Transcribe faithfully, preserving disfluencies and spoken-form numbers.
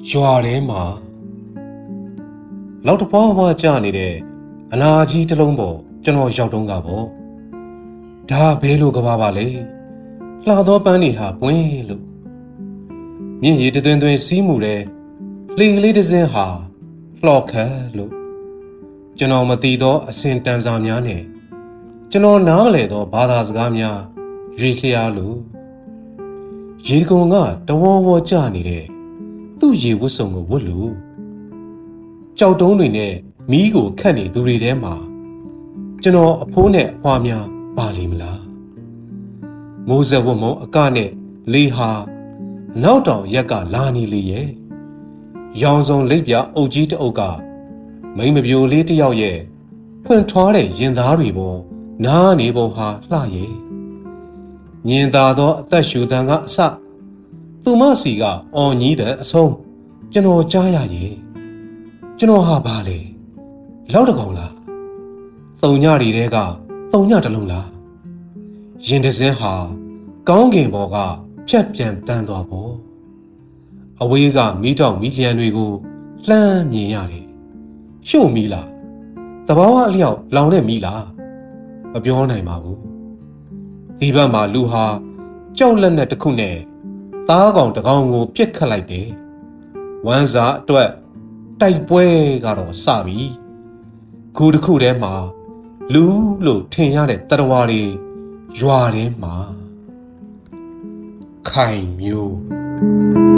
ရွာထဲမှာလောက်တပွားပွားကြာနေတဲ့အနာကြီးတစ်လုံးပေါ်ကျွန်တော်ရောက်တုန်းကပေါ့ဒါဘဲလိုကဘာပါလေလှသောပန်းတွေဟာပွင့်လို့မြင့်ရည်တွင်တွင်စီးမှုတဲ့လှေကလေးတစ်စင်းဟာလှော်ခတ်လို့ကျွန်တော်မသိသောအစဉ်တန်စာများနဲ့ကျွန်တော်နားမလည်သောဘာသာစကားများရွေလျားလို့ရေကုံကတဝေါဝေါကျနေတဲ့သူ့ရေဝတ်စုံကိုဝတ်လို့ကြောက်တုံးတွေနဲ့မီးကိုခတ်နေသူတွေထဲမှာကျွန်တော်အဖိုးနဲ့အဖွားများပါလိမ့်မလားမိုးစက်ဝတ်မုံအကနဲ့လေဟာနောက်တောင်ရက်ကလာနေလေရဲ့ရောင်စုံလိပ်ပြအုပ်ကြီးတအုပ်ကမိမပြိုလေးတယောက်ရဲ့ဖွင့်ထွားတဲ့ရင်သားတွေပေါ်နားနေပုံဟာလှရဲ့ညင်သာသောအသက်ရှူသံကအစသူမစီကအော်ညီးတဲ့အဆုံးကျွန်တော်ကြားရရဲ့ကျွန်တော်ဟာဘာလဲလောက်တကောင်လားတုံညတွေတဲကတုံညတစ်လုံးလားရင်တစင်းဟာကောင်းကင်ဘော်ကဖြတ်ပြန်တန်းသွားပေါ့အဝေးကမီးတောင်မီးလျံတွေကိုလှမ်းမြင်ရတယ်ရှို့မီးလားတဘာဝအလျောက်လောင်တဲ့မီးလားမပြောနိုင်ပါဘူးဒီဘက်မှာလူဟာကြောက်လက်နဲ့တစ်ခုနဲ့သားကောင်တစ်ကောင်ကိုပြစ်ခတ်လိုက်တယ်ဝမ်းစာအတွက်တိုက်ပွဲကတော့စပြီခုတစ်ခုတည်းမှာလူလို့ထင်ရတဲ့တရဝါတွေရွာထဲမှာခိုင်မျိုး